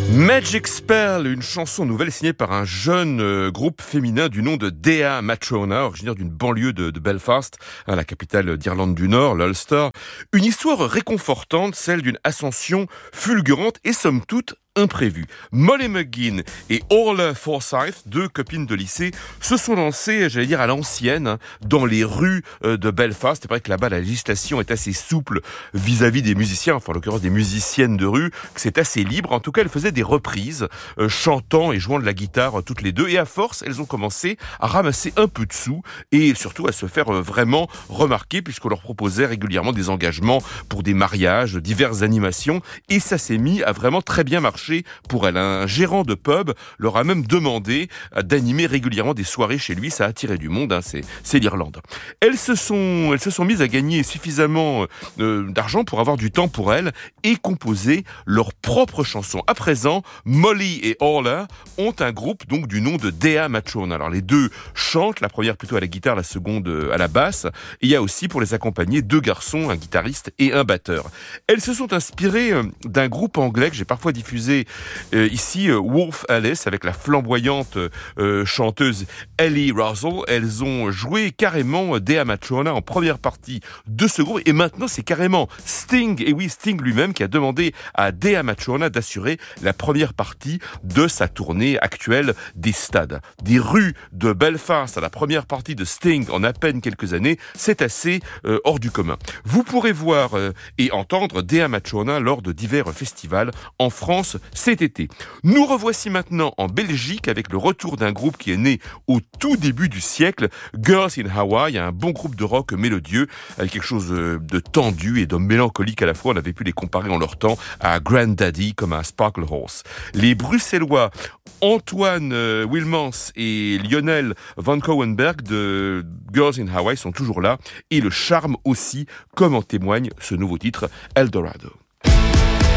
Magic Spell, une chanson nouvelle signée par un jeune groupe féminin du nom de Dea Matrona, originaire d'une banlieue de Belfast, la capitale d'Irlande du Nord, l'Ulster. Une histoire réconfortante, celle d'une ascension fulgurante et somme toute imprévu. Molly McGuinn et Orla Forsyth, deux copines de lycée, se sont lancées, j'allais dire à l'ancienne, dans les rues de Belfast. C'est vrai que là-bas, la législation est assez souple vis-à-vis des musiciens, enfin en l'occurrence des musiciennes de rue, que c'est assez libre. En tout cas, elles faisaient des reprises, chantant et jouant de la guitare toutes les deux. Et à force, elles ont commencé à ramasser un peu de sous et surtout à se faire vraiment remarquer, puisqu'on leur proposait régulièrement des engagements pour des mariages, diverses animations. Et ça s'est mis à vraiment très bien marcher pour elle. Un gérant de pub leur a même demandé d'animer régulièrement des soirées chez lui. Ça a attiré du monde, c'est l'Irlande. Elles se sont mises à gagner suffisamment d'argent pour avoir du temps pour elles et composer leurs propres chansons. À présent, Molly et Orla ont un groupe donc du nom de Dea Matrona. Alors les deux chantent, la première plutôt à la guitare, la seconde à la basse. Et il y a aussi pour les accompagner deux garçons, un guitariste et un batteur. Elles se sont inspirées d'un groupe anglais que j'ai parfois diffusé ici, Wolf Alice, avec la flamboyante chanteuse Ellie Russell. Elles ont joué carrément Dea Matrona en première partie de ce groupe, et maintenant c'est carrément Sting, et oui, Sting lui-même qui a demandé à Dea Matrona d'assurer la première partie de sa tournée actuelle des stades. Des rues de Belfast à la première partie de Sting en à peine quelques années, c'est assez hors du commun. Vous pourrez voir et entendre Dea Matrona lors de divers festivals en France cet été. Nous revoici maintenant en Belgique avec le retour d'un groupe qui est né au tout début du siècle, Girls in Hawaii, un bon groupe de rock mélodieux avec quelque chose de tendu et de mélancolique à la fois. On avait pu les comparer en leur temps à Grandaddy comme à Sparkle Horse. Les Bruxellois Antoine Wilmans et Lionel Van Cowenberg de Girls in Hawaii sont toujours là, et le charme aussi, comme en témoigne ce nouveau titre Eldorado.